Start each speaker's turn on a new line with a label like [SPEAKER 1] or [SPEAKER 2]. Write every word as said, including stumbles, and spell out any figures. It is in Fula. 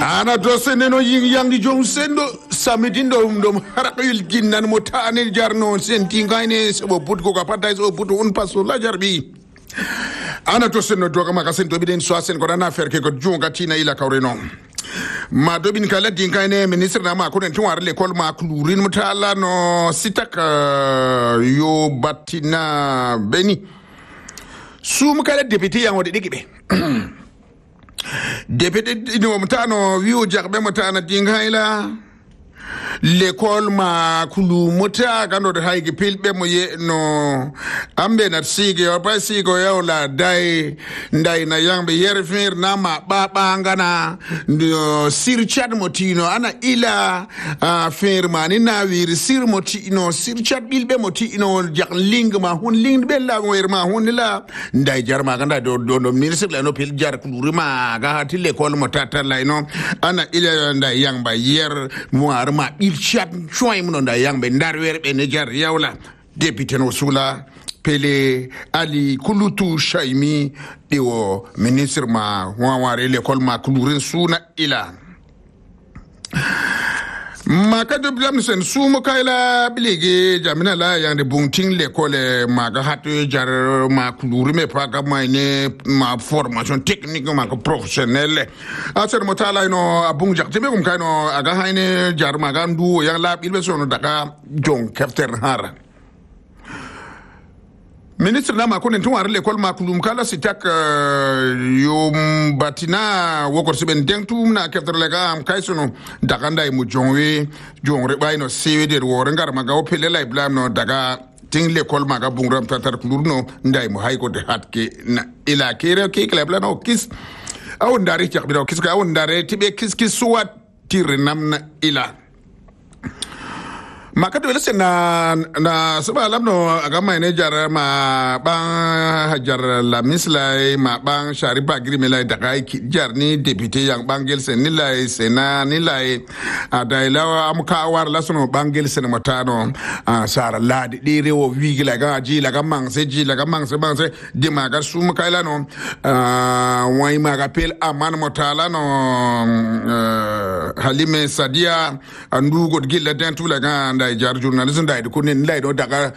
[SPEAKER 1] ana to seneno yin yang jong sendo samidindo ndom harakil ginnan motane jarno senti ngayne sebo putko ka patay so putu un paso la jarbi ana to senno to kama kasento biden so asen ko na fer ke ko jonga tina ila kawreno ma dobin kala dinkayne ministre na ma ko den tuwar le kol ma klurin mutala no sitak yo batina beni sum kala député yango de digibe député no mutano wiu jagbe mutana dingayla l'école ma kulu muta gando de hayge pilbe mo ye no ambe na sige o pa sigo yo la dai ndai na yangbe yerfir na ma baba ngana no sir chat motino ana ila uh, firma ni na wir sir motino sir chat bilbe motino jak ling ma hun ling be la wer ma hun la ndai jar ma ganda do do no ministre la no pil jar kulu ma ga ti l'école motata la no ana ila ndai yangba yer mo ma il chat choy mun da yang be ndar wer be Niger yawla député no sula pele Ali Kulutu Shaimi diwo ministre ma waware l'école ma kulurin suna ila maka de blam sen sumo kayla bilege jamina la yang de bunting l'école ma ga hatu jar ma kuluri me pa ga ne ma formation technique ma ko professionnel aser motala no abung jak tebe kum kayno aga hayne jar ma ga ndu yang la bilbe sono daga jon kafter har ministre na ma ko nen tuwar l'école ma kulum kala sitak yo batina wokor siben dengtum na kafter lega am kaysono daga nday mu jonwe jongre bayno seweder wor ngar ma ga opele lay blam no daga ting l'école ma ga bungram tatar kulurno nday mu hayko de hatke na ila kere ke klebla no kis aw ndari ci xbiro kis ka aw ndare tibe kis kis suwat tirnam na ila maka dole sai na na sabalam no aga mai ne jar ma ban hajar la mislai ma ban sharifa grimela daga jar ni député yang bangel sen ni lai sena ni lai adaila am ka war la sono bangel sen matano sara la di rewo wigila ga ji la ga mang se ji la ga mang se bang se di ma ga sum kaila no wai ma ga pel aman motala no Halime Sadia andu god gilla den tula ga jar journalism da ko nen lay do daga